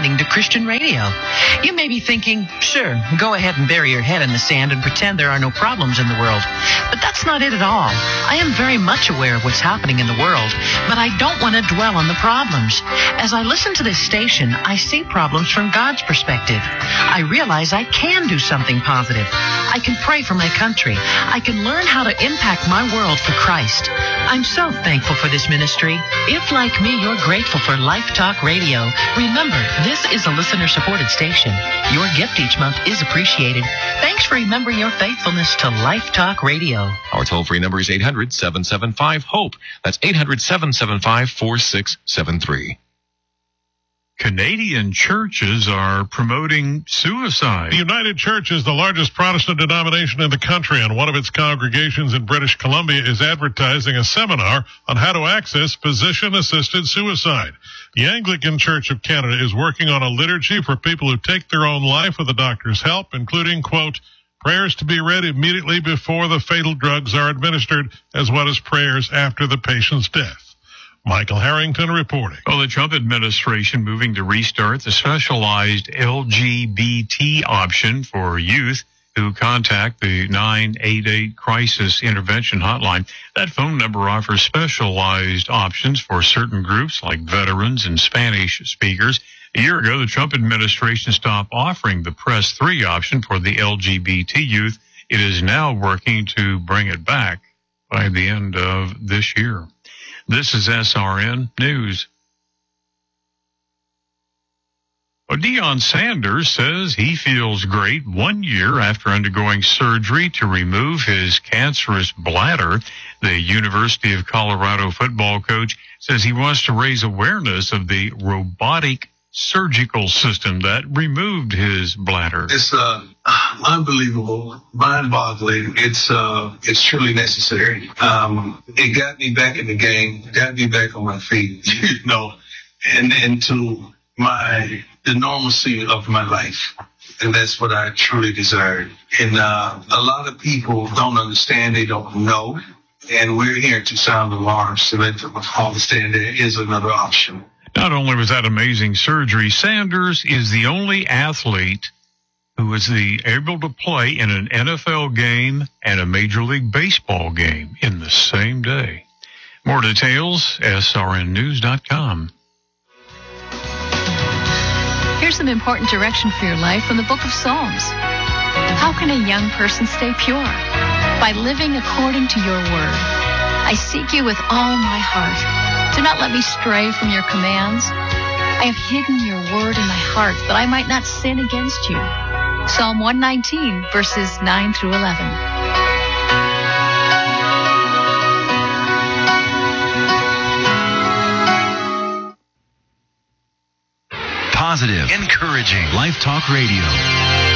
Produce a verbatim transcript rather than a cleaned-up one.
listening to Christian radio. You may be thinking, sure, go ahead and bury your head in the sand and pretend there are no problems in the world. But that's not it at all. I am very much aware of what's happening in the world, but I don't want to dwell on the problems. As I listen to this station, I see problems from God's perspective. I realize I can do something positive. I can pray for my country. I can learn how to impact my world for Christ. I'm so thankful for this ministry. If, like me, you're grateful for Life Talk Radio, remember, this is a listener-supported station. Your gift each month is appreciated. Thanks for remembering your faithfulness to Life Talk Radio. Our toll-free number is eight hundred, seven seven five, HOPE. That's eight hundred, seven seven five, four six seven three. Canadian churches are promoting suicide. The United Church is the largest Protestant denomination in the country, and one of its congregations in British Columbia is advertising a seminar on how to access physician-assisted suicide. The Anglican Church of Canada is working on a liturgy for people who take their own life with a doctor's help, including, quote, prayers to be read immediately before the fatal drugs are administered, as well as prayers after the patient's death. Michael Harrington reporting. Well, the Trump administration moving to restart the specialized L G B T option for youth who contact the nine eight eight Crisis Intervention Hotline. That phone number offers specialized options for certain groups like veterans and Spanish speakers. A year ago, the Trump administration stopped offering the Press three option for the L G B T youth. It is now working to bring it back by the end of this year. This is S R N News. Well, Deion Sanders says he feels great one year after undergoing surgery to remove his cancerous bladder. The University of Colorado football coach says he wants to raise awareness of the robotic surgical system that removed his bladder. It's uh, unbelievable, mind-boggling. It's uh, it's truly necessary. Um, it got me back in the game, got me back on my feet, you know, and into my the normalcy of my life, and that's what I truly desire. And uh, a lot of people don't understand; they don't know, and we're here to sound alarms so that they understand there is another option. Not only was that amazing surgery, Sanders is the only athlete who was the, able to play in an N F L game and a Major League Baseball game in the same day. More details, S R N news dot com. Here's some important direction for your life from the book of Psalms. How can a young person stay pure? By living according to your word. I seek you with all my heart. Do not let me stray from your commands. I have hidden your word in my heart that I might not sin against you. Psalm one nineteen, verses nine through eleven. Positive, encouraging, Life Talk Radio.